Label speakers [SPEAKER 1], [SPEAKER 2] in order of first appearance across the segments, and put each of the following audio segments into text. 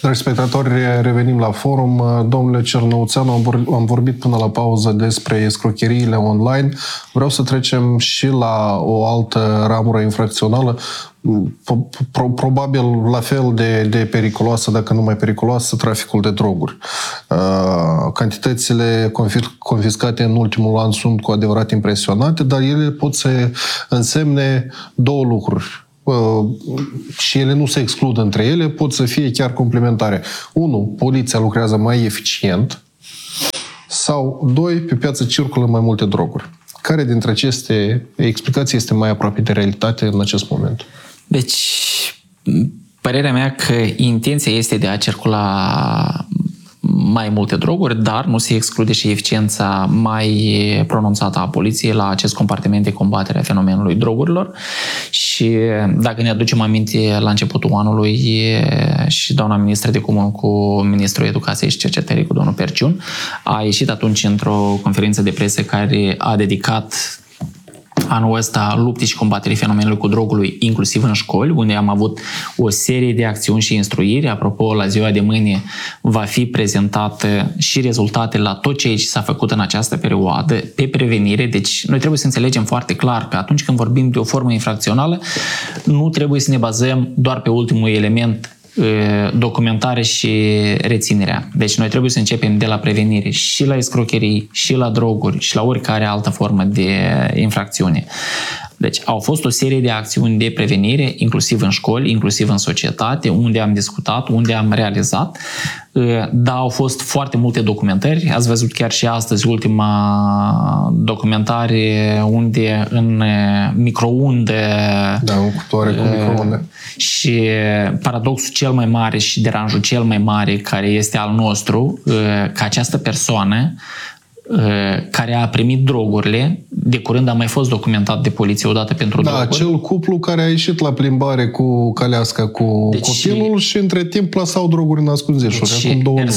[SPEAKER 1] Dragi spectatori, revenim la forum. Domnule Cernăuțeanu, am vorbit până la pauză despre escrocheriile online. Vreau să trecem și la o altă ramură infracțională, probabil la fel de periculoasă, dacă nu mai periculoasă, traficul de droguri. Cantitățile confiscate în ultimul an sunt cu adevărat impresionante, dar ele pot să însemne două lucruri. Și ele nu se exclud între ele, pot să fie chiar complementare. 1. Poliția lucrează mai eficient sau 2. Pe piață circulă mai multe droguri. Care dintre aceste explicații este mai aproape de realitate în acest moment?
[SPEAKER 2] Deci, părerea mea că intenția este de a circula mai multe droguri, dar nu se exclude și eficiența mai pronunțată a poliției la acest compartiment de combatere a fenomenului drogurilor. Și dacă ne aducem aminte, la începutul anului și doamna ministră de comun cu ministrul Educației și Cercetării, cu domnul Perciun, a ieșit atunci într-o conferință de presă care a dedicat anul ăsta luptei și combaterii fenomenului cu drogului, inclusiv în școli, unde am avut o serie de acțiuni și instruiri. Apropo, la ziua de mâine va fi prezentată și rezultatele la tot ceea ce s-a făcut în această perioadă pe prevenire. Deci noi trebuie să înțelegem foarte clar că atunci când vorbim de o formă infracțională, nu trebuie să ne bazăm doar pe ultimul element, documentare și reținerea. Deci noi trebuie să începem de la prevenire și la escrocherii, și la droguri, și la oricare altă formă de infracțiune. Deci au fost o serie de acțiuni de prevenire, inclusiv în școli, inclusiv în societate, unde am discutat, unde am realizat. Da, au fost foarte multe documentări. Ați văzut chiar și astăzi ultima documentare unde în microunde...
[SPEAKER 1] Da, în cutoare cu microunde.
[SPEAKER 2] Și paradoxul cel mai mare și deranjul cel mai mare care este al nostru, că această persoană care a primit drogurile, de curând a mai fost documentat de poliție odată pentru droguri.
[SPEAKER 1] Da, acel cuplu care a ieșit la plimbare cu caleasca cu copilul și între timp plasau droguri în ascunzișuri.
[SPEAKER 2] Deci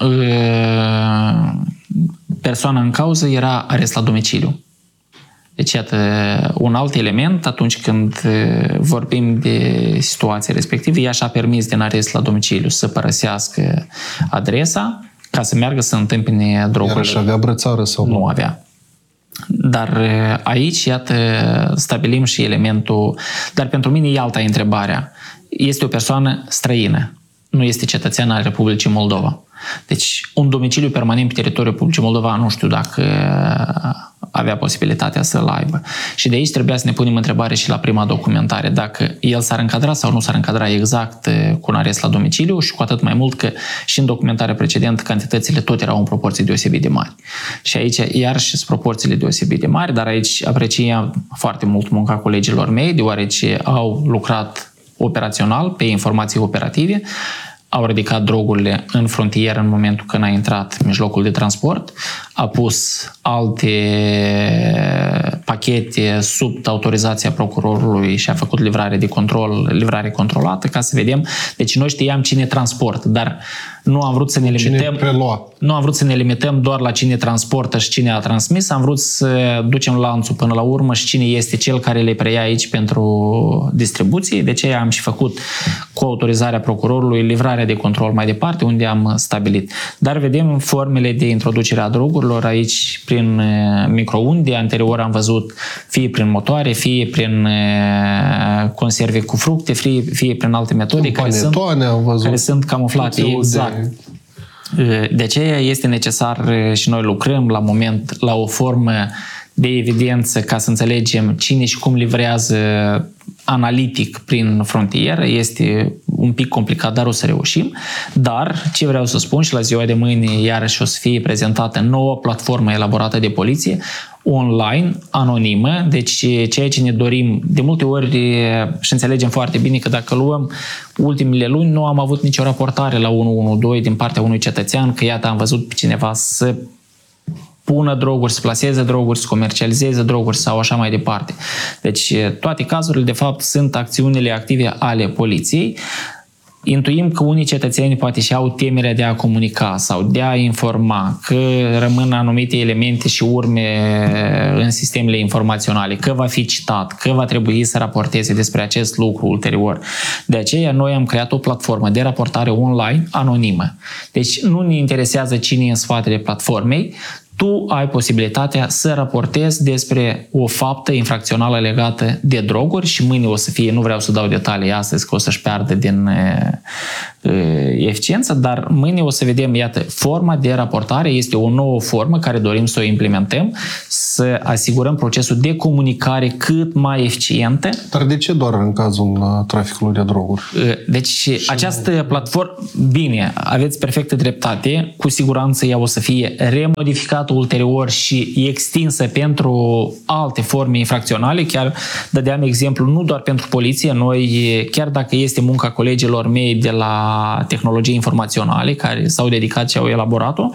[SPEAKER 2] persoana în cauză era arestat la domiciliu. Deci, iată, un alt element, atunci când vorbim de situația respectivă, ea și-a permis din arest la domiciliu să părăsească adresa ca să meargă să întâmpine drogurile.
[SPEAKER 1] Iar și avea brățară sau
[SPEAKER 2] nu? Avea. Dar aici, iată, stabilim și elementul... Dar pentru mine e alta întrebarea. Este o persoană străină. Nu este cetățean al Republicii Moldova. Deci, un domiciliu permanent pe teritoriul Republicii Moldova, nu știu dacă avea posibilitatea să-l aibă. Și de aici trebuia să ne punem întrebare și la prima documentare, dacă el s-ar încadra sau nu s-ar încadra exact cu un arest la domiciliu, și cu atât mai mult că și în documentarea precedentă cantitățile tot erau în proporții deosebit de mari. Și aici iarăși sunt proporțiile deosebit de mari, dar aici apreciem foarte mult munca colegilor mei, deoarece au lucrat operațional pe informații operative, au ridicat drogurile în frontieră în momentul când a intrat mijlocul de transport, a pus alte pachete sub autorizația procurorului și a făcut livrare controlată, ca să vedem. Deci noi știam cine transportă, dar nu am vrut să ne limităm. Nu am vrut să ne limităm doar la cine transportă și cine a transmis, am vrut să ducem lanțul până la urmă și cine este cel care le preia aici pentru distribuție. De aceea am și făcut cu autorizarea procurorului livrarea de control mai departe, unde am stabilit. Dar vedem formele de introducere a drogurilor aici prin microunde. Anterior am văzut fie prin motoare, fie prin conserve cu fructe, fie prin alte metode care sunt camuflate. Exact. De aceea este necesar și noi lucrăm la moment la o formă de evidență ca să înțelegem cine și cum livrează analitic prin frontieră. Este un pic complicat, dar o să reușim. Dar ce vreau să spun, și la ziua de mâine iarăși o să fie prezentată nouă platformă elaborată de poliție, online, anonimă, deci ceea ce ne dorim de multe ori și înțelegem foarte bine că dacă luăm ultimele luni, nu am avut nicio raportare la 112 din partea unui cetățean că iată am văzut pe cineva să pună droguri, să plaseze droguri, să comercializeze droguri sau așa mai departe. Deci toate cazurile de fapt sunt acțiunile active ale poliției. intuim că unii cetățeni poate și au temerea de a comunica sau de a informa, că rămân anumite elemente și urme în sistemele informaționale, că va fi citat, că va trebui să raporteze despre acest lucru ulterior. De aceea noi am creat o platformă de raportare online anonimă. Deci nu ne interesează cine e în spatele platformei, tu ai posibilitatea să raportezi despre o faptă infracțională legată de droguri și mâine o să fie, nu vreau să dau detalii astăzi că o să-și piardă din eficiență, dar mâine o să vedem, iată, forma de raportare este o nouă formă care dorim să o implementăm, să asigurăm procesul de comunicare cât mai eficientă.
[SPEAKER 1] Dar de ce doar în cazul traficului de droguri?
[SPEAKER 2] Deci această platformă, bine, aveți perfectă dreptate, cu siguranță ea o să fie remodificată ulterior și extinsă pentru alte forme infracționale. Chiar dădeam exemplu nu doar pentru poliție, noi, chiar dacă este munca colegilor mei de la tehnologii informaționale care s-au dedicat și au elaborat-o,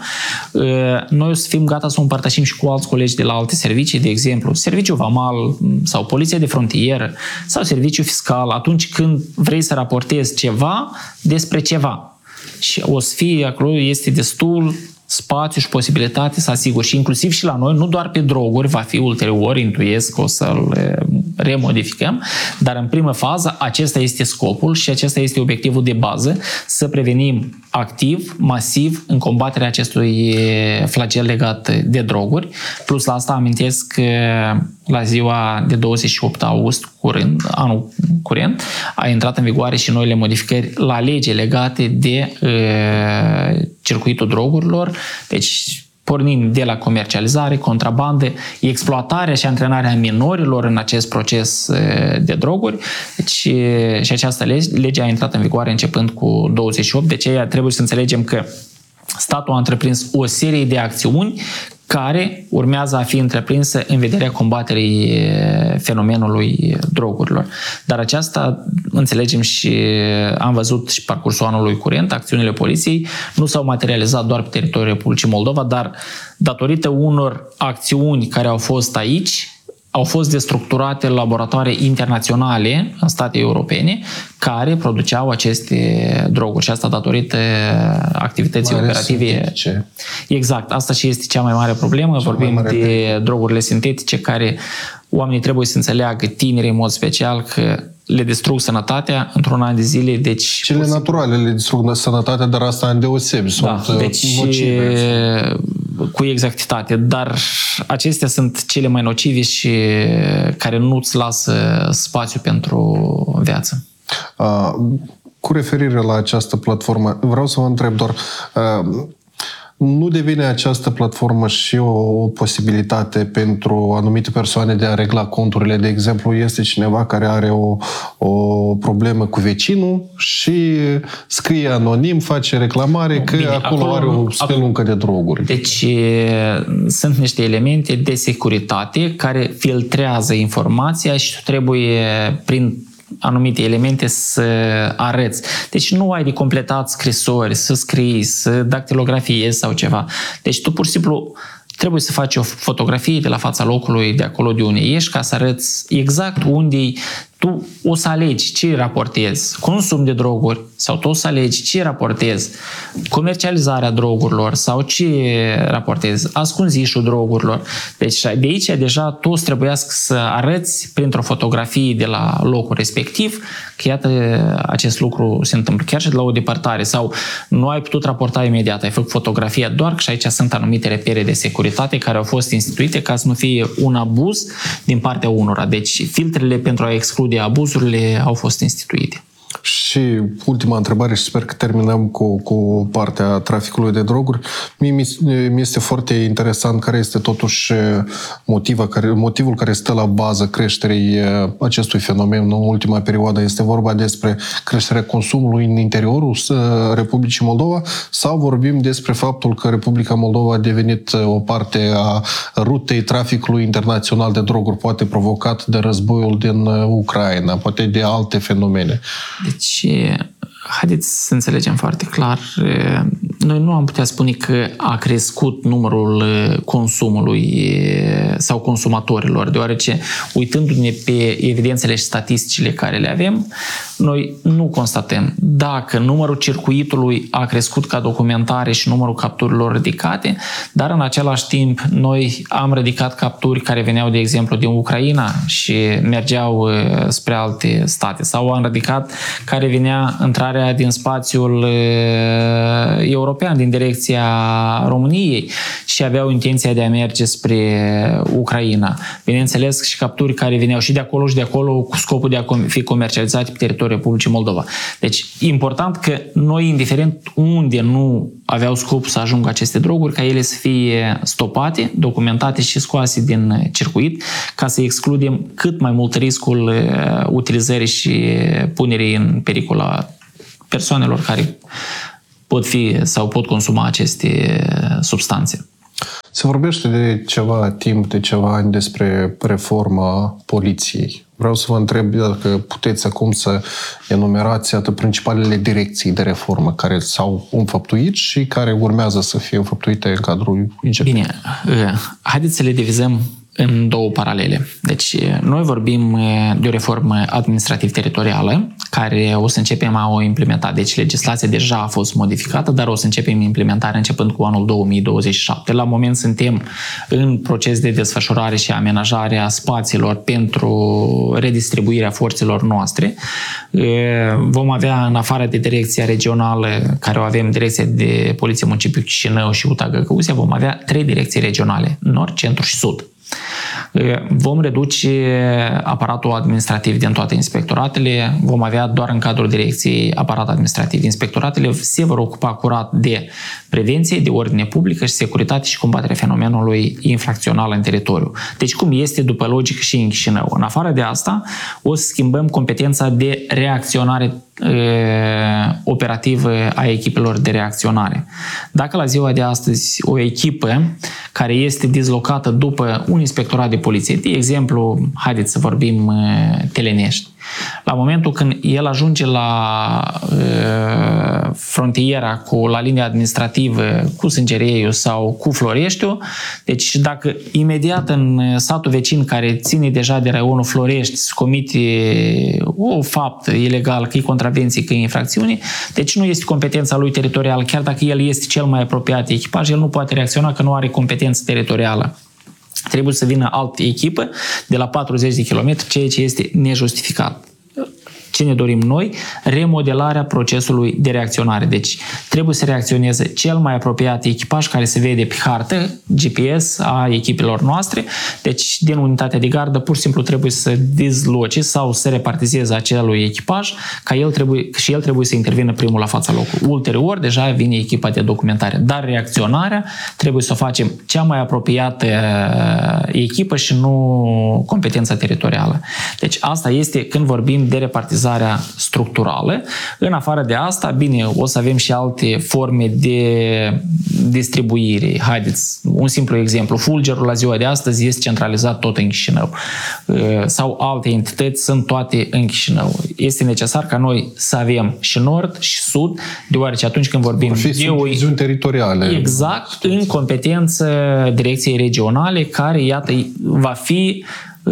[SPEAKER 2] noi o să fim gata să o împărtășim și cu alți colegi de la alte servicii, de exemplu, serviciul vamal sau poliția de frontieră sau serviciul fiscal, atunci când vrei să raportezi ceva despre ceva. Și o să fie acolo, este destul spațiu și posibilitate să asigur și inclusiv și la noi, nu doar pe droguri, va fi ulterior, intuiesc că o să-l remodificăm, dar în primă fază acesta este scopul și acesta este obiectivul de bază, să prevenim activ, masiv în combaterea acestui flagel legat de droguri. Plus la asta amintesc că la ziua de 28 august, anul curent, a intrat în vigoare și noile modificări la lege legate de circuitul drogurilor. Deci pornind de la comercializare, contrabandă, exploatarea și antrenarea minorilor în acest proces de droguri. Deci, și această lege a intrat în vigoare începând cu 28, de aceea trebuie să înțelegem că statul a întreprins o serie de acțiuni care urmează a fi întreprinsă în vederea combaterii fenomenului drogurilor. Dar aceasta, înțelegem și am văzut și parcursul anului curent, acțiunile poliției nu s-au materializat doar pe teritoriul Republicii Moldova, dar datorită unor acțiuni care au fost aici, au fost destructurate laboratoare internaționale în state europene care produceau aceste droguri și asta datorită activității operative.
[SPEAKER 1] Sintetice.
[SPEAKER 2] Exact, asta și este cea mai mare problemă. Vorbim de drogurile sintetice care oamenii trebuie să înțeleagă, tineri în mod special, că le distrug sănătatea într-un an de zile. Deci
[SPEAKER 1] cele naturale le distrug sănătatea, dar asta îndeosebi sunt nocive.
[SPEAKER 2] Cu exactitate, dar acestea sunt cele mai nocive și care nu-ți lasă spațiu pentru viață.
[SPEAKER 1] Cu referire la această platformă, vreau să vă întreb doar, nu devine această platformă și o posibilitate pentru anumite persoane de a regla conturile? De exemplu, este cineva care are o problemă cu vecinul și scrie anonim, face reclamare că acolo are o speluncă de droguri.
[SPEAKER 2] Deci sunt niște elemente de securitate care filtrează informația și tu trebuie prin anumite elemente să arăți. Deci nu ai de completat scrisori, să scrii, să dactilografiezi sau ceva. Deci tu pur și simplu trebuie să faci o fotografie de la fața locului de acolo de unde ești ca să arăți exact unde tu o să alegi ce raportezi, consum de droguri, sau tu o să alegi ce raportezi, comercializarea drogurilor sau ce raportezi, ascunzișul drogurilor. Deci de aici deja tu îți trebuiască să arăți printr-o fotografie de la locul respectiv că iată acest lucru se întâmplă chiar și de la o depărtare sau nu ai putut raporta imediat, ai făcut fotografia doar că și aici sunt anumite repere de securitate care au fost instituite ca să nu fie un abuz din partea unora. Deci filtrele pentru a exclude abuzurile au fost instituite.
[SPEAKER 1] Și ultima întrebare și sper că terminăm cu partea traficului de droguri. Mi este foarte interesant care este totuși motivul care stă la bază creșterii acestui fenomen în ultima perioadă. Este vorba despre creșterea consumului în interiorul Republicii Moldova sau vorbim despre faptul că Republica Moldova a devenit o parte a rutei traficului internațional de droguri, poate provocat de războiul din Ucraina, poate de alte fenomene?
[SPEAKER 2] Deci, haideți să înțelegem foarte clar, noi nu am putea spune că a crescut numărul consumului sau consumatorilor, deoarece uitându-ne pe evidențele și statisticile care le avem, noi nu constatăm dacă numărul circuitului a crescut ca documentare și numărul capturilor ridicate, dar în același timp noi am ridicat capturi care veneau, de exemplu, din Ucraina și mergeau spre alte state, sau am ridicat care venea intrarea din spațiul european, din direcția României și aveau intenția de a merge spre Ucraina. Bineînțeles și capturi care veneau și de acolo cu scopul de a fi comercializate pe teritoriul Republicii Moldova. Deci, important că noi, indiferent unde nu aveau scop să ajungă aceste droguri, ca ele să fie stopate, documentate și scoase din circuit, ca să excludem cât mai mult riscul utilizării și punerii în pericol a persoanelor care pot fi sau pot consuma aceste substanțe.
[SPEAKER 1] Se vorbește de ceva timp, de ceva ani despre reforma poliției. Vreau să vă întreb dacă puteți acum să enumerați atât principalele direcții de reformă care s-au înfăptuit și care urmează să fie înfăptuite în cadrul IGP.
[SPEAKER 2] Bine, haideți să le divizăm în două paralele. Deci, noi vorbim de o reformă administrativ-teritorială care o să începem a o implementa. Deci, legislația deja a fost modificată, dar o să începem implementarea începând cu anul 2027. La moment suntem în proces de desfășurare și amenajare a spațiilor pentru redistribuirea forțelor noastre. Vom avea, în afară de direcția regională, care o avem, Direcția de Poliție Municipiul Chișinău și UTA-Găgăuzia, vom avea 3 direcții regionale, Nord, Centru și Sud. Vom reduce aparatul administrativ din toate inspectoratele, vom avea doar în cadrul direcției aparat administrativ. Inspectoratele se vor ocupa curat de prevenție, de ordine publică și securitate și combaterea fenomenului infracțional în teritoriu. Deci cum este după logică și în Chișinău. În afară de asta, o să schimbăm competența de reacționare operativă a echipelor de reacționare. Dacă la ziua de astăzi o echipă care este dislocată după un inspectorat de poliție, de exemplu, haideți să vorbim Telenești, la momentul când el ajunge la frontiera la linia administrativă cu Sângereiu sau cu Floreștiu, deci dacă imediat în satul vecin care ține deja de raionul Florești se comite o faptă ilegală, că e contravenție, că e infracțiune, deci nu este competența lui teritorială, chiar dacă el este cel mai apropiat de echipaj, el nu poate reacționa că nu are competență teritorială. Trebuie să vină altă echipă de la 40 de kilometri, ceea ce este nejustificat. Ce ne dorim noi? Remodelarea procesului de reacționare. Deci trebuie să reacționeze cel mai apropiat echipaj care se vede pe hartă, GPS a echipelor noastre. Deci din unitatea de gardă pur și simplu trebuie să dizloce sau să repartizeze acelui echipaj, ca el trebuie să intervină primul la fața locului. Ulterior deja vine echipa de documentare. Dar reacționarea trebuie să o facem cea mai apropiată echipă și nu competența teritorială. Deci asta este când vorbim de repartizare structurală. În afară de asta, bine, o să avem și alte forme de distribuire. Haideți, un simplu exemplu. Fulgerul la ziua de astăzi este centralizat tot în Chișinău. Sau alte entități sunt toate în Chișinău. Este necesar ca noi să avem și Nord și Sud, deoarece atunci când vorbim
[SPEAKER 1] de subdiviziuni teritoriale.
[SPEAKER 2] Exact, în competență direcției regionale, care, iată, va fi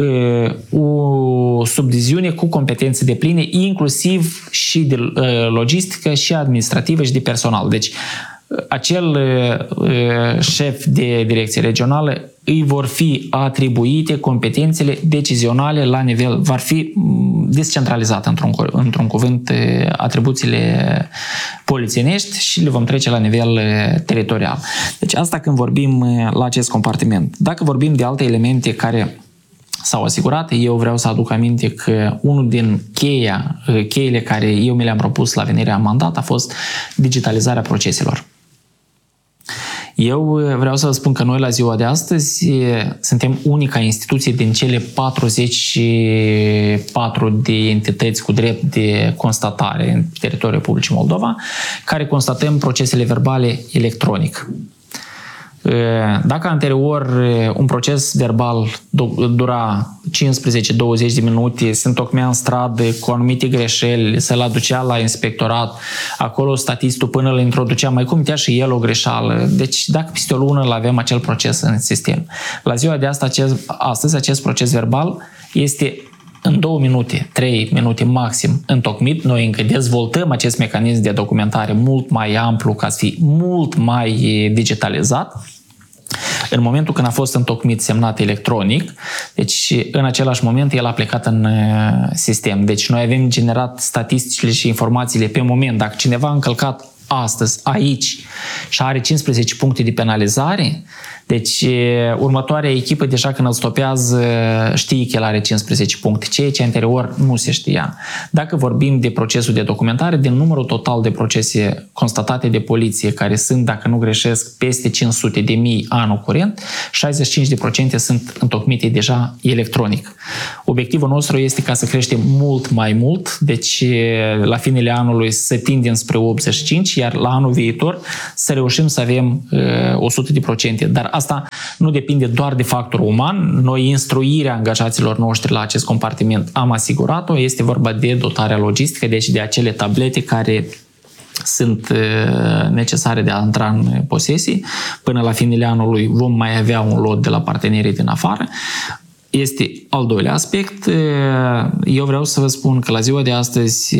[SPEAKER 2] o subdiviziune cu competențe depline, inclusiv și de logistică și administrativă și de personal. Deci, acel șef de direcție regională îi vor fi atribuite competențele decizionale la nivel, va fi descentralizat într-un cuvânt atribuțiile polițienești și le vom trece la nivel teritorial. Deci asta când vorbim la acest compartiment. Dacă vorbim de alte elemente care s-au asigurat, eu vreau să aduc aminte că unul din cheile care eu mi le-am propus la venirea în mandat a fost digitalizarea proceselor. Eu vreau să vă spun că noi la ziua de astăzi suntem unica instituție din cele 44 de entități cu drept de constatare în teritoriul Republicii Moldova care constatăm procesele verbale electronic. Dacă anterior un proces verbal dura 15-20 de minute, se întocmea în stradă cu anumite greșeli, se-l aducea la inspectorat, acolo statistul până îl introducea, mai comitea și el o greșeală. Deci dacă peste o lună îl avem acel proces în sistem. La ziua de astăzi acest proces verbal este în 2 minute, 3 minute maxim întocmit. Noi încă dezvoltăm acest mecanism de documentare mult mai amplu ca să fie mult mai digitalizat. În momentul când a fost întocmit, semnat electronic, deci în același moment el a plecat în sistem. Deci noi avem generat statisticile și informațiile pe moment. Dacă cineva a încălcat astăzi, aici, și are 15 puncte de penalizare, deci următoarea echipă deja când îl stopează știe că el are 15 puncte, ceea ce anterior nu se știa. Dacă vorbim de procesul de documentare, din numărul total de procese constatate de poliție, care sunt, dacă nu greșesc, peste 500.000 anul curent, 65% sunt întocmite deja electronic. Obiectivul nostru este ca să creștem mult mai mult, deci la finele anului să tindem spre 85%, iar la anul viitor să reușim să avem 100%. Dar asta nu depinde doar de factorul uman. Noi instruirea angajaților noștri la acest compartiment am asigurat-o. Este vorba de dotarea logistică, deci de acele tablete care sunt necesare de a intra în posesii. Până la finele anului vom mai avea un lot de la partenerii din afară. Este al doilea aspect. Eu vreau să vă spun că la ziua de astăzi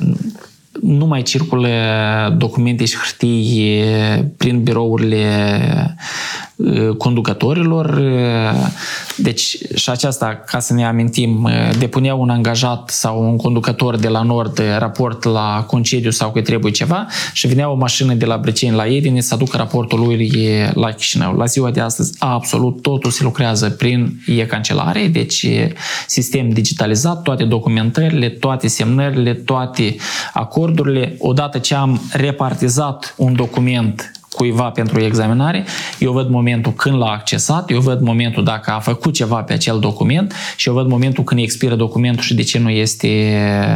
[SPEAKER 2] nu mai circulă documente și hârtii prin birourile conducătorilor. Deci și aceasta, ca să ne amintim, depunea un angajat sau un conducător de la Nord raport la concediu sau că trebuie ceva și venea o mașină de la Brăceni la Edine să aducă raportul lui la Chișinău. La ziua de astăzi absolut totul se lucrează prin e-cancelare, deci sistem digitalizat, toate documentările, toate semnările, toate acordurile. Odată ce am repartizat un document cuiva pentru examinare, eu văd momentul când l-a accesat, eu văd momentul dacă a făcut ceva pe acel document și eu văd momentul când expiră documentul și de ce nu este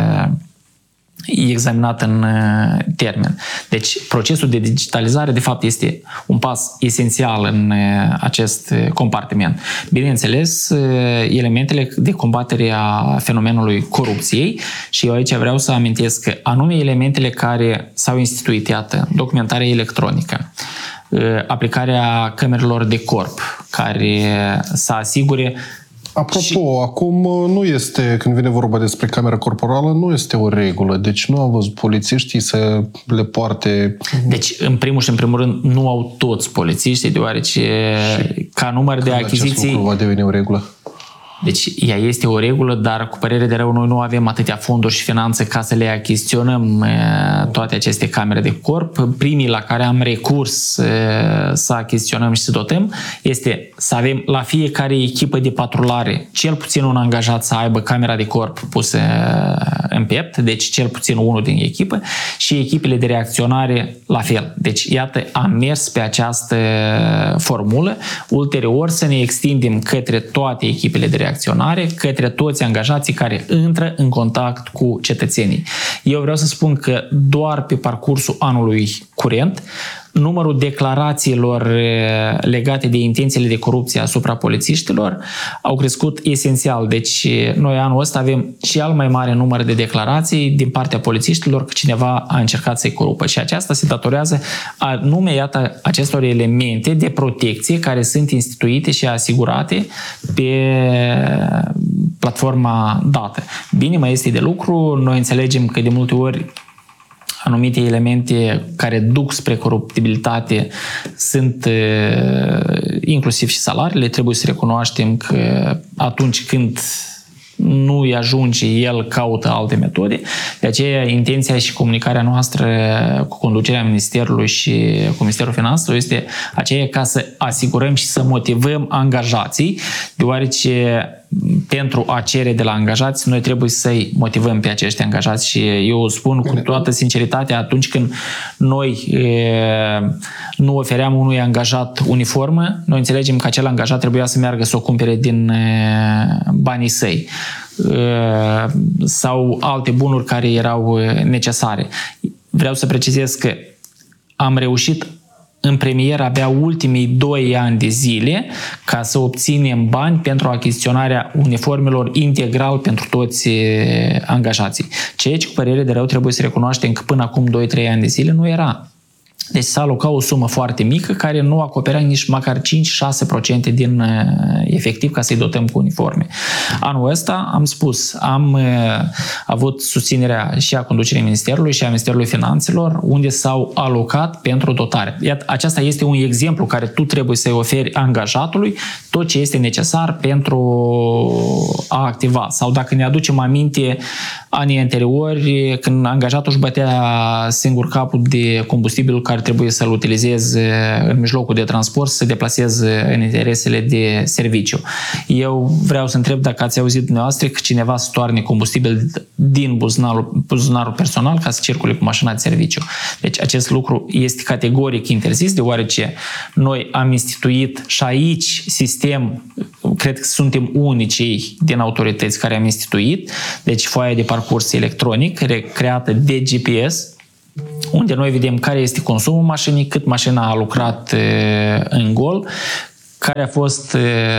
[SPEAKER 2] examinat în termen. Deci procesul de digitalizare de fapt este un pas esențial în acest compartiment. Bineînțeles, elementele de combatere a fenomenului corupției și eu aici vreau să amintesc că anume elementele care s-au instituit, iată, documentarea electronică, aplicarea camerelor de corp care să asigure.
[SPEAKER 1] Apropo, acum nu este, când vine vorba despre camera corporală, nu este o regulă. Deci nu am văzut polițiștii să le poarte.
[SPEAKER 2] Deci, în primul și în primul rând, nu au toți polițiștii, deoarece ca număr de achiziții.
[SPEAKER 1] Acest lucru va deveni o regulă?
[SPEAKER 2] Deci ea este o regulă, dar cu părere de rău noi nu avem atâtea fonduri și finanțe ca să le achiziționăm toate aceste camere de corp. Primii la care am recurs să achiziționăm și să dotăm este să avem la fiecare echipă de patrulare cel puțin un angajat să aibă camera de corp pusă în piept, deci cel puțin unul din echipă și echipele de reacționare la fel. Deci iată, am mers pe această formulă, ulterior să ne extindem către toate echipele de reacționare, către toți angajații care intră în contact cu cetățenii. Eu vreau să spun că doar pe parcursul anului curent, numărul declarațiilor legate de intențiile de corupție asupra polițiștilor au crescut esențial. Deci noi anul ăsta avem cel mai mare număr de declarații din partea polițiștilor că cineva a încercat să-i corupă. Și aceasta se datorează anume, iată, acestor elemente de protecție care sunt instituite și asigurate pe platforma dată. Bine, mai este de lucru. Noi înțelegem că de multe ori anumite elemente care duc spre coruptibilitate sunt inclusiv și salariile. Trebuie să recunoaștem că atunci când nu îi ajunge, el caută alte metode. De aceea, intenția și comunicarea noastră cu conducerea Ministerului și cu Ministerul Finanțelor este aceea ca să asigurăm și să motivăm angajații, deoarece pentru a cere de la angajați, noi trebuie să-i motivăm pe acești angajați și eu spun cu toată sinceritatea, atunci când noi nu ofeream unui angajat uniformă, noi înțelegem că acel angajat trebuia să meargă să o cumpere din banii săi sau alte bunuri care erau necesare. Vreau să precizez că am reușit în premieră abia ultimii 2 ani de zile ca să obținem bani pentru achiziționarea uniformelor integral pentru toți angajații. Ceea ce, cu părere de rău, trebuie să recunoaștem că până acum 2-3 ani de zile nu era. Deci s-a alocat o sumă foarte mică care nu acoperea nici măcar 5-6% din efectiv ca să-i dotăm cu uniforme. Anul ăsta, am spus, am avut susținerea și a conducerii Ministerului și a Ministerului Finanțelor, unde s-au alocat pentru dotare. Iată, aceasta este un exemplu care tu trebuie să-i oferi angajatului tot ce este necesar pentru a activa. Sau dacă ne aducem aminte anii anteriori, când angajatul își bătea singur capul de combustibilul care trebuie să-l utilizeze în mijlocul de transport, să se deplaseze în interesele de serviciu. Eu vreau să întreb dacă ați auzit dumneavoastră că cineva stoarne combustibil din buzunarul personal ca să circule cu mașina de serviciu. Deci acest lucru este categoric interzis, deoarece noi am instituit și aici sistem, cred că suntem unicii din autorități care am instituit, deci foaia de parcurs electronic creată de GPS, unde noi vedem care este consumul mașinii, cât mașina a lucrat în gol, care a fost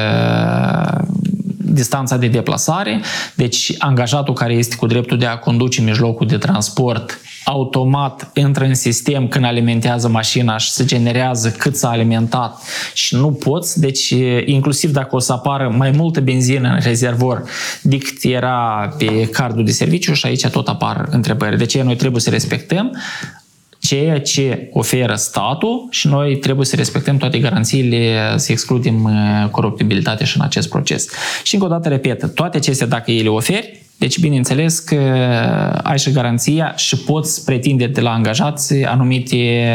[SPEAKER 2] distanța de deplasare. Deci angajatul care este cu dreptul de a conduce mijlocul de transport automat intră în sistem când alimentează mașina și se generează cât s-a alimentat și nu poți. Deci inclusiv dacă o să apară mai multă benzină în rezervor decât era pe cardul de serviciu, și aici tot apar întrebări. De ce noi trebuie să respectăm ceea ce oferă statul și noi trebuie să respectăm toate garanțiile, să excludem coruptibilitatea și în acest proces. Și încă o dată repet, toate acestea dacă ei le oferi, deci bineînțeles că ai și garanția și poți pretinde de la angajați anumite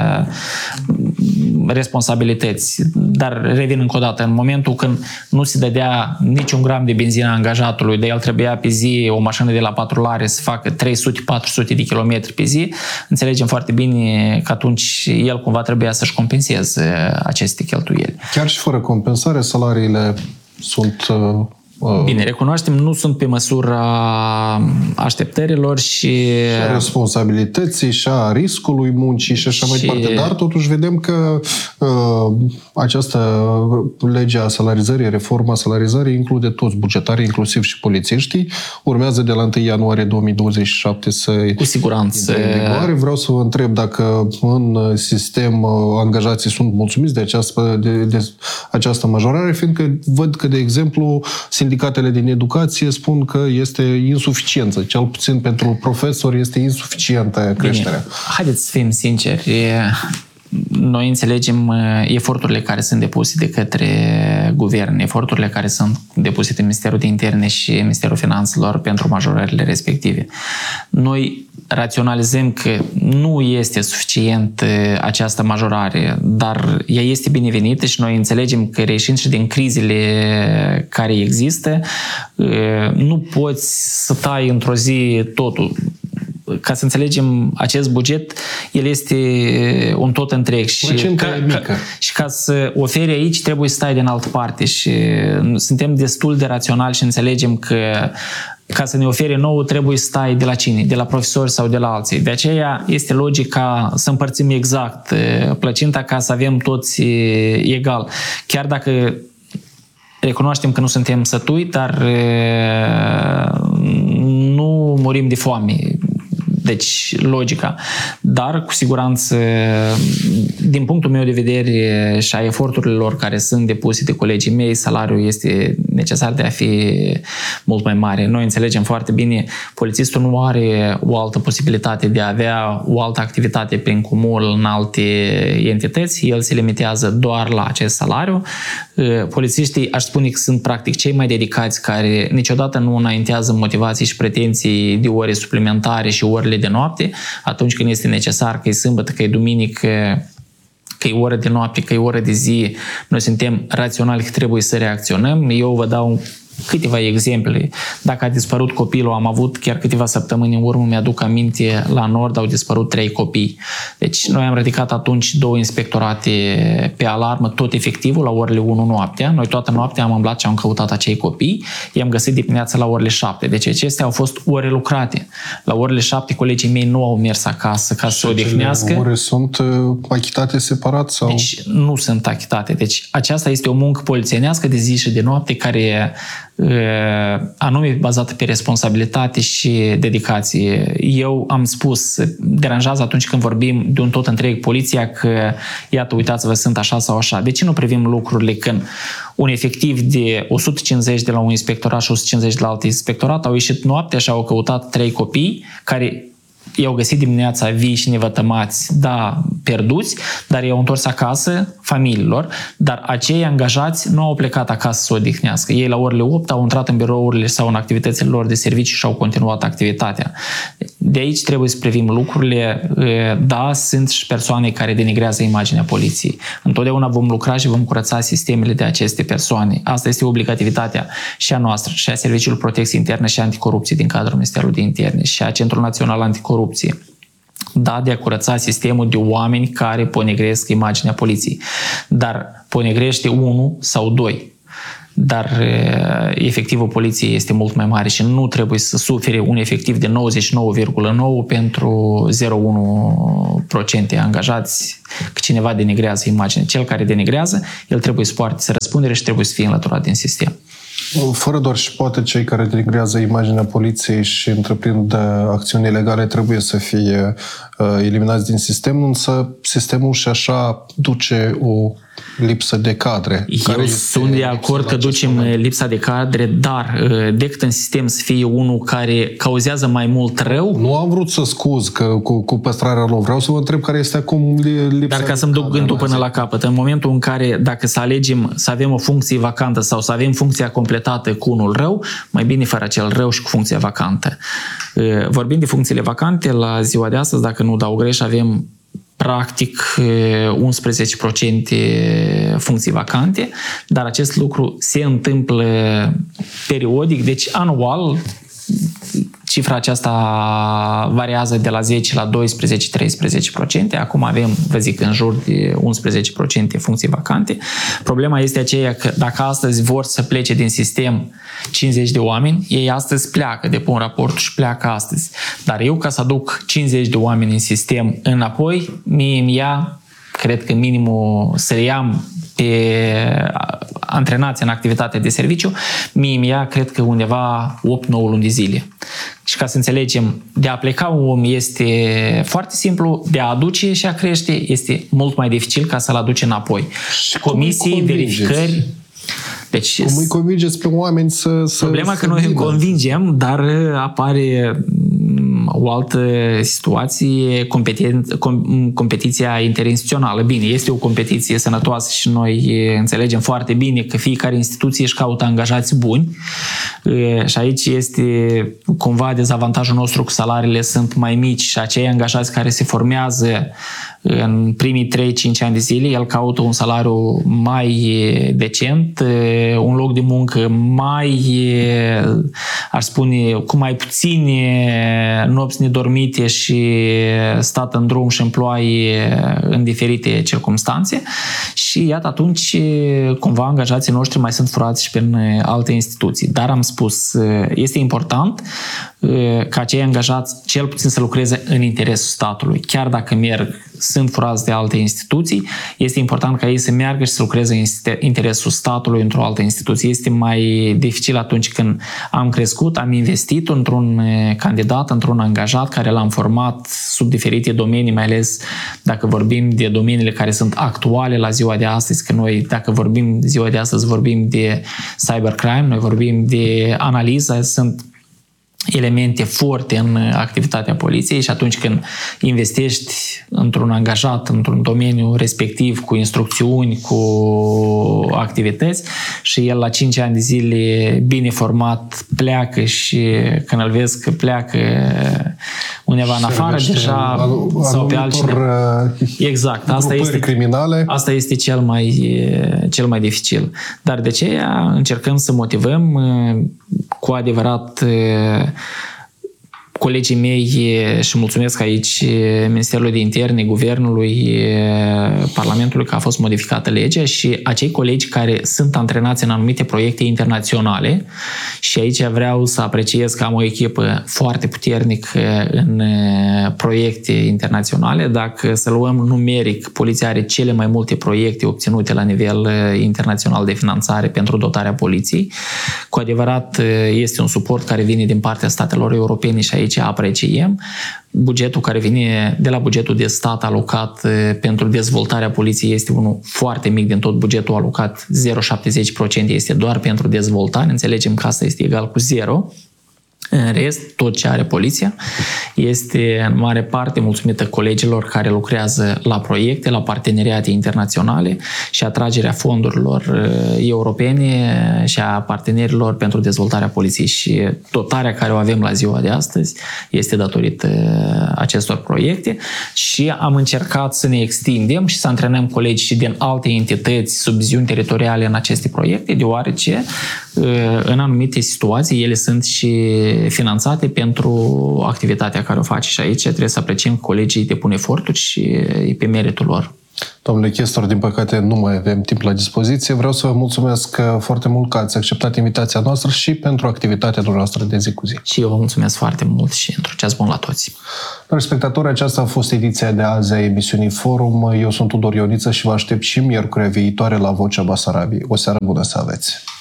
[SPEAKER 2] responsabilități. Dar revin încă o dată, în momentul când nu se dădea niciun gram de benzină angajatul, de el trebuia pe zi o mașină de la patrulare să facă 300-400 de kilometri pe zi, înțelegem foarte bine că atunci el cumva trebuia să-și compenseze aceste cheltuieli.
[SPEAKER 1] Chiar și fără compensare, salariile sunt...
[SPEAKER 2] Bine, recunoaștem, nu sunt pe măsura așteptărilor și
[SPEAKER 1] a responsabilității și a riscului muncii și așa mai departe. Dar totuși vedem că această lege a salarizării, reforma salarizării include toți bugetarii, inclusiv și polițiștii. Urmează de la 1 ianuarie 2027 să
[SPEAKER 2] cu siguranță.
[SPEAKER 1] Vreau să vă întreb dacă în sistem angajații sunt mulțumiți de această majorare, fiindcă văd că, de exemplu, sindicatele din educație spun că este insuficiență. Cel puțin pentru profesori este insuficientă creșterea.
[SPEAKER 2] Bine, haideți să fim sinceri. Noi înțelegem eforturile care sunt depuse de către guvern, eforturile care sunt depuse de Ministerul de Interne și Ministerul Finanțelor pentru majorările respective. Noi raționalizăm că nu este suficient această majorare, dar ea este binevenită și noi înțelegem că reieșind și din crizele care există, nu poți să tai într-o zi totul. Ca să înțelegem acest buget, el este un tot întreg și ca să oferi aici trebuie să stai din altă parte și suntem destul de raționali și înțelegem că ca să ne ofere nouă trebuie să stai de la cine? De la profesori sau de la alții. De aceea este logic ca să împărțim exact plăcinta ca să avem toți egal. Chiar dacă recunoaștem că nu suntem sătui, dar nu murim de foame. Deci, logica. Dar, cu siguranță, din punctul meu de vedere și a eforturilor care sunt depuse de colegii mei, salariul este necesar de a fi mult mai mare. Noi înțelegem foarte bine, polițistul nu are o altă posibilitate de a avea o altă activitate prin cumul în alte entități. El se limitează doar la acest salariu. Polițiștii, aș spune că sunt practic cei mai dedicați care niciodată nu înaintează motivații și pretenții de ore suplimentare și orele de noapte, atunci când este necesar, că e sâmbătă, că e duminică, că e oră de noapte, că e oră de zi, noi suntem raționali că trebuie să reacționăm. Eu vă dau câteva exemple. Dacă a dispărut copilul, am avut chiar câteva săptămâni în urmă, mi-aduc aminte, la Nord au dispărut 3 copii. Deci noi am ridicat atunci 2 inspectorate pe alarmă, tot efectivul, la orele 1 noaptea. Noi toată noaptea am umblat și am căutat acei copii, i-am găsit dimineața la orele 7. Deci acestea au fost ore lucrate. La orele 7 colegii mei nu au mers acasă ca să se odihnească.
[SPEAKER 1] Ore sunt achitate separat? Sau?
[SPEAKER 2] Deci nu sunt achitate. Deci aceasta este o muncă polițienească de zi și de noapte care anume bazată pe responsabilitate și dedicație. Eu am spus, deranjează atunci când vorbim de un tot întreg poliția că, iată, uitați-vă, sunt așa sau așa. De ce nu privim lucrurile când un efectiv de 150 de la un inspectorat și 150 de la alt inspectorat au ieșit noaptea și au căutat 3 copii care i-au găsit dimineața vii și nevătămați, da, pierduți, dar i-au întors acasă familiilor, dar acei angajați nu au plecat acasă să o odihnească. Ei la orele 8 au intrat în birourile sau în activitățile lor de serviciu și au continuat activitatea. De aici trebuie să privim lucrurile. Da, sunt și persoane care denigrează imaginea poliției. Întotdeauna vom lucra și vom curăța sistemele de aceste persoane. Asta este obligativitatea și a noastră, și a Serviciului Protecției Interne și Anticorupție din cadrul Ministerului de Interne și a Centrul Național Anticorupție. Da, de a curăța sistemul de oameni care ponegresc imaginea poliției. Dar ponegrește 1 sau 2. Dar efectivul poliției este mult mai mare și nu trebuie să sufere un efectiv de 99,9 pentru 0,1% angajați că cineva denigrează imaginea. Cel care denigrează, el trebuie să poarte răspundere și trebuie să fie înlăturat din sistem.
[SPEAKER 1] Fără doar și poate cei care denigrează imaginea poliției și întreprind acțiuni ilegale trebuie să fie eliminați din sistem, însă sistemul și așa duce o lipsă de cadre.
[SPEAKER 2] Eu sunt de acord că ducem lipsa de cadre, dar decât în sistem să fie unul care cauzează mai mult rău...
[SPEAKER 1] Nu am vrut să scuz că cu păstrarea lor. Vreau să vă întreb care este acum lipsa.
[SPEAKER 2] Dar ca să-mi duc gândul până la capăt, în momentul în care dacă să alegem să avem o funcție vacantă sau să avem funcția completată cu unul rău, mai bine fără acel rău și cu funcția vacantă. Vorbind de funcțiile vacante, la ziua de astăzi, dacă nu dau greș, avem practic 11% funcții vacante, dar acest lucru se întâmplă periodic, deci anual cifra aceasta variază de la 10 la 12-13%. Acum avem, vă zic, în jur de 11% funcții vacante. Problema este aceea că dacă astăzi vor să plece din sistem 50 de oameni, ei astăzi pleacă, depun raportul și pleacă astăzi. Dar eu, ca să aduc 50 de oameni în sistem înapoi, mie îmi ia, cred că minimul să iau pe antrenați în activitatea de serviciu, mie îmi ia, cred că undeva 8-9 luni de zile. Și ca să înțelegem, de a pleca un om este foarte simplu, de a aduce și a crește este mult mai dificil ca să-l aduce înapoi. Comisii, verificări... Deci,
[SPEAKER 1] cum îi convingeți pe oameni să
[SPEAKER 2] problema că noi îi convingem, dar apare o altă situație, competiția interinstituțională. Bine, este o competiție sănătoasă și noi înțelegem foarte bine că fiecare instituție își caută angajați buni și aici este cumva dezavantajul nostru că salariile sunt mai mici și acei angajați care se formează în primii 3-5 ani de zile, el caută un salariu mai decent, un loc de muncă mai, aș spune, cu mai puține nopți nedormite și stat în drum și în ploaie în diferite circumstanțe și iată atunci cumva angajații noștri mai sunt furați și prin alte instituții. Dar am spus, este important ca acei angajați cel puțin să lucreze în interesul statului. Chiar dacă sunt furați de alte instituții, este important ca ei să meargă și să lucreze în interesul statului într-o altă instituție. Este mai dificil atunci când am crescut, am investit într-un candidat, într-un angajat care l-am format sub diferite domenii, mai ales dacă vorbim de domeniile care sunt actuale la ziua de astăzi, că noi, dacă vorbim ziua de astăzi, vorbim de cybercrime, noi vorbim de analiză, sunt elemente forte în activitatea poliției și atunci când investești într-un angajat, într-un domeniu respectiv, cu instrucțiuni, cu activități și el la 5 ani de zile bine format pleacă și când îl vezi că pleacă undeva în afară, deja sau pe altcineva. Exact, asta este cel mai dificil. Dar de aceea încercăm să motivăm cu adevărat colegii mei și mulțumesc aici Ministerului de Interne, Guvernului, Parlamentului că a fost modificată legea și acei colegi care sunt antrenați în anumite proiecte internaționale și aici vreau să apreciez că am o echipă foarte puternică în proiecte internaționale. Dacă să luăm numeric, poliția are cele mai multe proiecte obținute la nivel internațional de finanțare pentru dotarea poliției. Cu adevărat este un suport care vine din partea statelor europene și aici apreciem. Bugetul care vine de la bugetul de stat alocat pentru dezvoltarea poliției este unul foarte mic din tot bugetul alocat, 0,70% este doar pentru dezvoltare. Înțelegem că asta este egal cu 0. În rest, tot ce are poliția este în mare parte mulțumită colegilor care lucrează la proiecte, la parteneriate internaționale și atragerea fondurilor europene și a partenerilor pentru dezvoltarea poliției. Și dotarea care o avem la ziua de astăzi este datorită acestor proiecte și am încercat să ne extindem și să antrenăm colegi și din alte entități, subdiviziuni teritoriale în aceste proiecte, deoarece în anumite situații ele sunt și finanțate pentru activitatea care o face și aici trebuie să apreciem că colegii depun eforturi și e pe meritul lor.
[SPEAKER 1] Domnule Chestor, din păcate nu mai avem timp la dispoziție. Vreau să vă mulțumesc foarte mult că ați acceptat invitația noastră și pentru activitatea noastră de zi cu zi.
[SPEAKER 2] Și eu vă mulțumesc foarte mult și într-un ceas bun la toți.
[SPEAKER 1] Spectatori, aceasta a fost ediția de azi a emisiunii Forum. Eu sunt Tudor Ioniță și vă aștept și miercurea viitoare la Vocea Basarabiei. O seară bună să aveți!